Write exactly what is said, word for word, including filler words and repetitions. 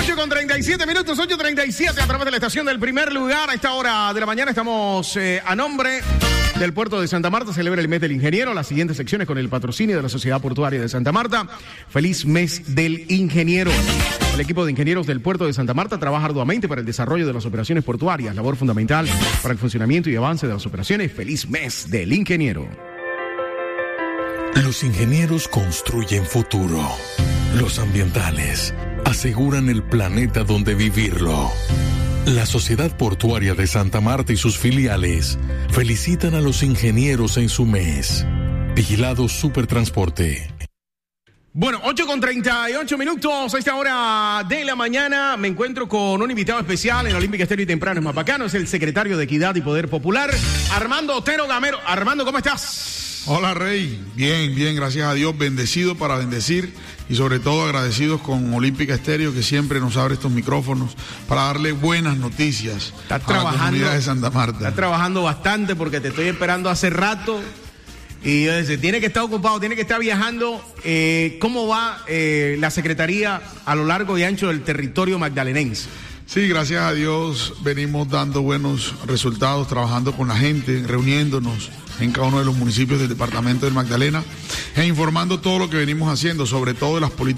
ocho con treinta y siete minutos, ocho treinta y siete a través de la estación del primer lugar. A esta hora de la mañana estamos eh, a nombre del puerto de Santa Marta. Celebra el mes del ingeniero. Las siguientes secciones con el patrocinio de la Sociedad Portuaria de Santa Marta. Feliz mes del ingeniero. El equipo de ingenieros del puerto de Santa Marta trabaja arduamente para el desarrollo de las operaciones portuarias. Labor fundamental para el funcionamiento y avance de las operaciones. Feliz mes del ingeniero. Los ingenieros construyen futuro. Los ambientales aseguran el planeta donde vivirlo. La Sociedad Portuaria de Santa Marta y sus filiales felicitan a los ingenieros en su mes. Vigilado Supertransporte. Bueno, ocho con treinta y ocho minutos a esta hora de la mañana. Me encuentro con un invitado especial en Olímpica Estéreo y Temprano. Es más bacano, es el secretario de Equidad y Poder Popular, Armando Otero Gamero. Armando, ¿cómo estás? Hola, Rey. Bien, bien, gracias a Dios. Bendecido para bendecir y sobre todo agradecidos con Olímpica Estéreo, que siempre nos abre estos micrófonos para darle buenas noticias Estás a la comunidad de Santa Marta. Estás trabajando bastante porque te estoy esperando hace rato. Y yo decía, tiene que estar ocupado, tiene que estar viajando. Eh, ¿Cómo va eh, la Secretaría a lo largo y ancho del territorio magdalenense? Sí, gracias a Dios venimos dando buenos resultados, trabajando con la gente, reuniéndonos en cada uno de los municipios del departamento del Magdalena e informando todo lo que venimos haciendo, sobre todo de las políticas